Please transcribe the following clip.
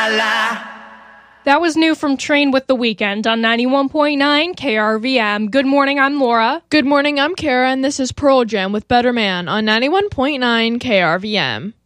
That was new from Train with the Weekend on 91.9 KRVM. Good morning, I'm Laura. Good morning, I'm Kara, and this is Pearl Jam with Better Man on 91.9 KRVM.